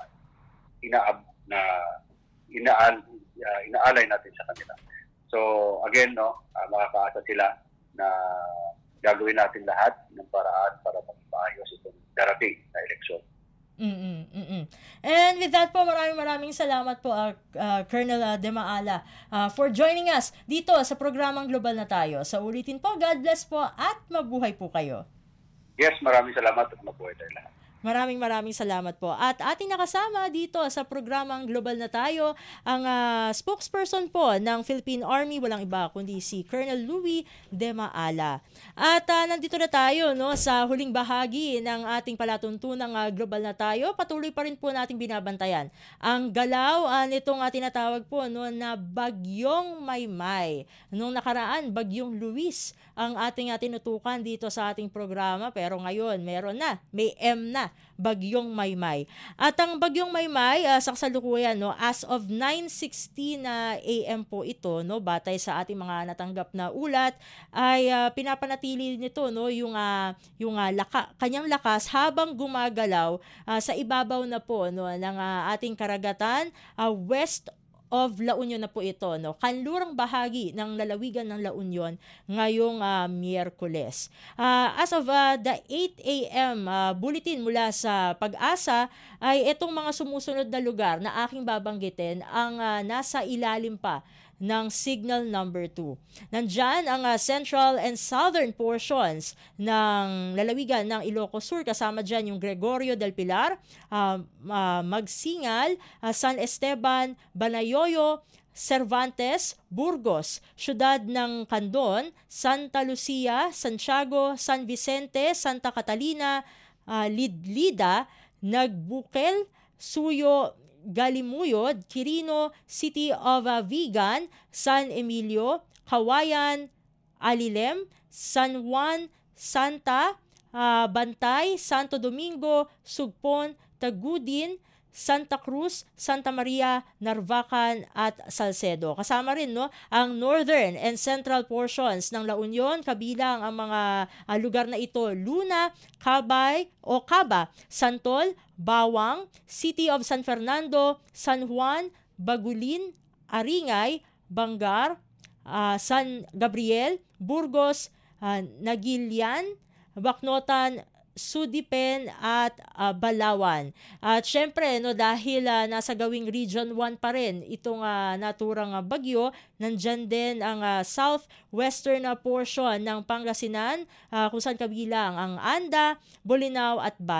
inaalay natin sa kanila. So again, no, makakaasa sila na gagawin natin lahat ng paraan para magpaayos itong darating na eleksyon. And with that po, maraming salamat po, Colonel De Maala, for joining us dito sa programang Global na Tayo. Sa ulitin po, God bless po at mabuhay po kayo. Yes, maraming salamat at mabuhay tayo lahat. Maraming salamat po. At ating nakasama dito sa programang Global na Tayo ang spokesperson po ng Philippine Army, walang iba kundi si Colonel Louie De Maala. At nandito na tayo, no, sa huling bahagi ng ating palatuntunang Global na Tayo. Patuloy pa rin po nating binabantayan ang galaw nitong tinatawag po, no, na Bagyong Maymay. Nung nakaraan, Bagyong Luis ang ating tinutukan dito sa ating programa, pero ngayon may M na, Bagyong Maymay. At ang Bagyong Maymay sa kasalukuyan, no, as of 9:16 AM po ito, no, batay sa ating mga natanggap na ulat, ay pinapanatili nito, no, yung kanyang lakas habang gumagalaw sa ibabaw na po, no, ng ating karagatan west of La Union na po ito, no, kanlurang bahagi ng lalawigan ng La Union ngayong Miyerkules. As of the 8 AM bulletin mula sa Pag-asa ay itong mga sumusunod na lugar na aking babanggitin ang nasa ilalim pa ng signal number 2. Nandyan ang central and southern portions ng lalawigan ng Ilocos Sur, kasama dyan yung Gregorio del Pilar, Magsingal, San Esteban, Banayoyo, Cervantes, Burgos, Syudad ng Candon, Santa Lucia, Santiago, San Vicente, Santa Catalina, Lidlida, Nagbukel, Suyo, Galimuyod, Quirino, City of Vigan, San Emilio, Kawayan, Alilem, San Juan, Santa, Bantay, Santo Domingo, Sugpon, Tagudin, Santa Cruz, Santa Maria, Narvacan at Salcedo. Kasama rin ang northern and central portions ng La Union, kabilang ang mga lugar na ito: Luna, Caba, Santol, Bawang, City of San Fernando, San Juan, Bagulin, Aringay, Bangar, San Gabriel, Burgos, Nagilian, Bacnotan, Sudipen at Balawan. At syempre dahil nasa gawing Region 1 pa rin itong naturang bagyo, nandyan din ang southwestern portion ng Pangasinan, kung saan kabilang ang Anda, Bolinao at